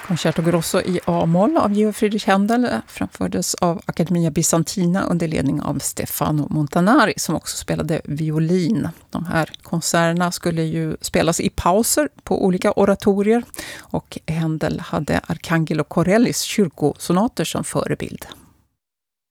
Concerto Grosso i A-moll av Georg Friedrich Händel framfördes av Accademia Bizantina under ledning av Stefano Montanari som också spelade violin. De här konserterna skulle ju spelas i pauser på olika oratorier och Händel hade Arcangelo Corellis kyrkosonater som förebild.